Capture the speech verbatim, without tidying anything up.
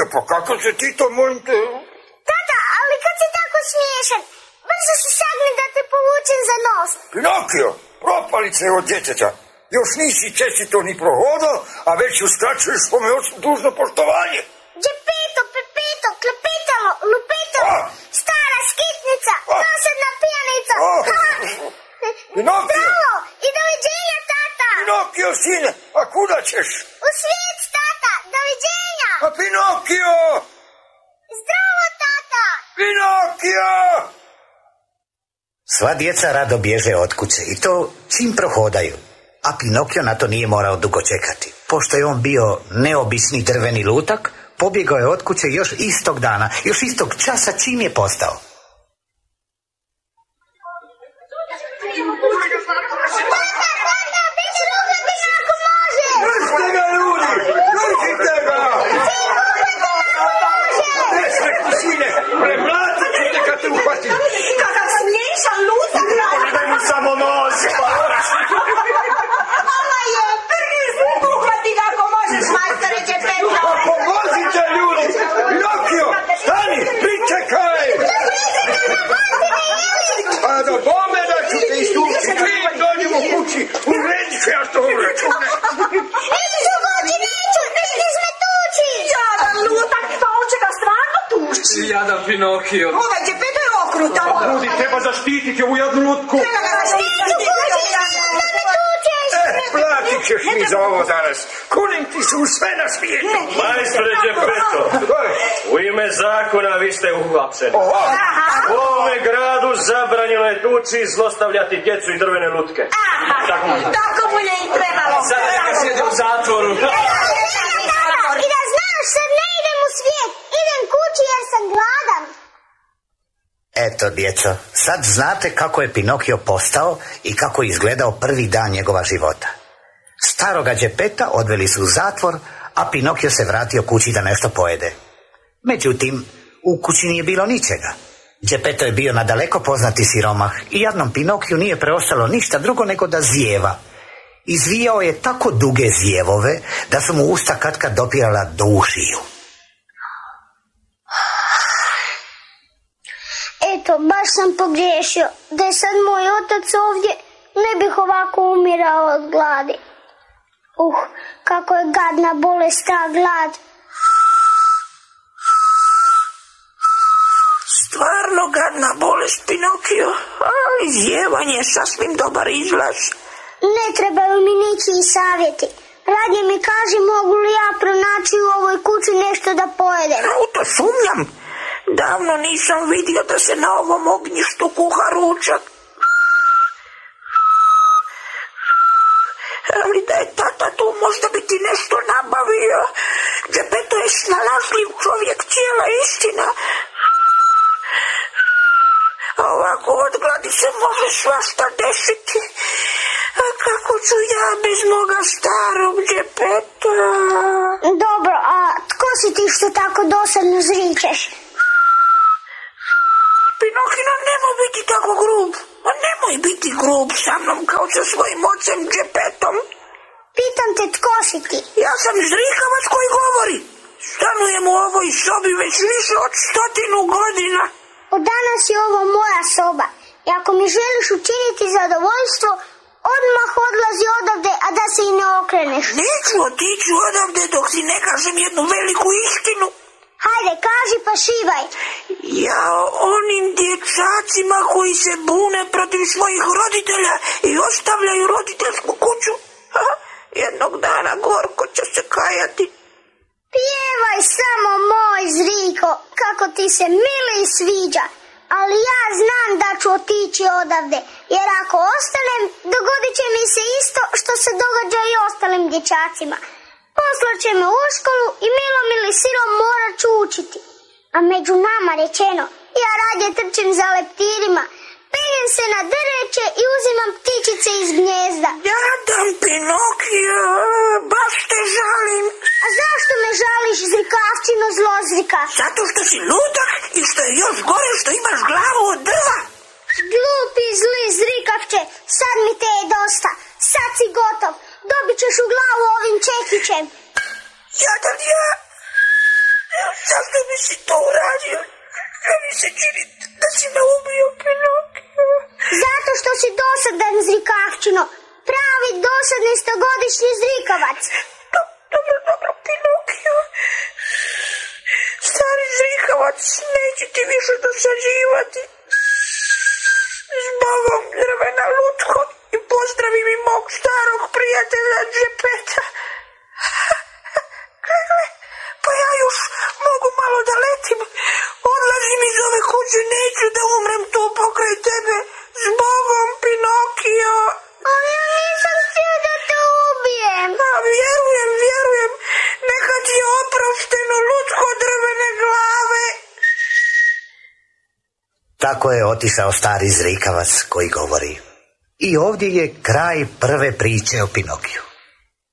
pa kako se ti to, molim te? Tata, ali kad si tako smiješan, brzo se sagne da te povučem za nos. Pinokio, propalice od djeteta. Još nisi čestito ni prohodao, a već uskraćuješ po me dužno poštovanje. Džepeto, Pepeto, Klepetalo, Lupetalo, a? Stara skitnica, a? Dosadna pijanica. Pinokio! Zdravo i doviđenja, tata! Pinokio, sine, a kuda ćeš? U svijet, tata, doviđenja! A Pinokio! Zdravo, tata! Pinokio! Sva djeca rado bježe od kuće i to čim prohodaju. A Pinokio na to nije morao dugo čekati. Pošto je on bio neobični drveni lutak, pobjegao je od kuće još istog dana, još istog časa čim je postao. Samo nož! Ovo je priz! Uhvati ga ako možeš, majstore Džepeto! Pomozite, ljudi! Pinokio, stani, pričekaj! Pa do bome da ću te istući, mi dođemo kući, uredit ću ja to uračune! Neću kući, neću, nećeš me tući! Jadan lutak, pa on će ga stvarno tući! Jadan Pinokio! Ovaj Džepeto je okrutan! Ljudi, treba zaštititi ovu jadnu lutku! Treba ga zaštititi! Platit ćeš mi za ovo danas. Kunim ti su sve na svijetu. Majstore Džepeto, u ime zakona vi ste uhapseni. U ovome gradu zabranjeno je tući i zlostavljati djecu i drvene lutke. Tako, tako mu je i trebalo. Sada neka sjede u zatvoru. I da znaš, sad ne idem u svijet, idem kući jer sam gladan. Eto, djeco, sad znate kako je Pinokio postao i kako je izgledao prvi dan njegova života. Staroga Džepeta odveli su u zatvor, a Pinokio se vratio kući da nešto pojede. Međutim, u kući nije bilo ničega. Džepeto je bio nadaleko poznati siromah i jadnom Pinokiju nije preostalo ništa drugo nego da zijeva. Izvijao je tako duge zijevove da su mu usta katkad dopirala do ušiju. Eto, baš sam pogriješio. Da je sad moj otac ovdje, ne bih ovako umirao od gladi. Uh, kako je gadna bolest ta glad. Stvarno gadna bolest, Pinokio, ali zjevanje je sasvim dobar izlaz. Ne trebaju mi ničiji savjeti. Radije mi kaži mogu li ja pronaći u ovoj kući nešto da pojedem. U to sumnjam. Davno nisam vidio da se na ovom ognjištu kuha ručak. Ali da je tata tu možda bi ti nešto nabavio. Džepeto je snalažljiv čovjek, cijela istina. A ovako od gladi se može svašta desiti. A kako ću ja bez moga starog Džepeta? Dobro, a tko si ti što tako dosadno zričeš? Pinokino, nemoj biti tako grub. A nemoj biti grub sa mnom kao sa svojim ocem Džepetom. Pitam te tko si ti? Ja sam zrikavac koji govori. Stanujem u ovoj sobi već više od stotinu godina. Od danas je ovo moja soba. I ako mi želiš učiniti zadovoljstvo, odmah odlazi odavde, a da se i ne okreneš. Neću otići odavde dok si ne kažem jednu veliku istinu. Hajde, kaži pa šivaj. Ja onim dječacima koji se bune protiv svojih roditelja i ostavljaju roditeljsku kuću, jednog dana gorko će se kajati. Pjevaj samo, moj Zriko, kako ti se mili i sviđa. Ali ja znam da ću otići odavde, jer ako ostanem, dogodit će mi se isto što se događa i ostalim dječacima. Poslaće me u školu i milom ili silom morat ću učiti. A među nama rečeno, ja radije trčim za leptirima, penjem se na drveće i uzimam ptičice iz gnjezda. Jadan Pinokio, baš te žalim. A zašto me žališ, zrikavčino zlozrika? Zato što si ludak i što je još gore što imaš glavu od drva. Glupi zli zrikavče, sad mi te je dosta. Sad si gotov, dobit ćeš u glavu ovim čekićem. Jadan ja, Zašto bi si to uradio? Ja mi se čini da si me ubio, Pinokio. Zato što si dosadan, zrikavčino. Pravi dosadni stogodišnji zrikavac. Dobro, dobro, Pinokio. Stari zrikavac, neće ti više dosađivati. Zbogom, drvena lutko, i pozdravi mi mog starog prijatelja Džepeta. Gle, gle, pa ja još mogu malo da letim. Odlazim iz ove kuće, neću da umrem tu pokraj tebe. Zbogom, Pinokio. Ali ja nisam htio da te ubijem. A vjerujem, vjerujem, neka ti je oprošteno, lutko drvene glave. Tako je otišao stari zrikavac koji govori. I ovdje je kraj prve priče o Pinokiju.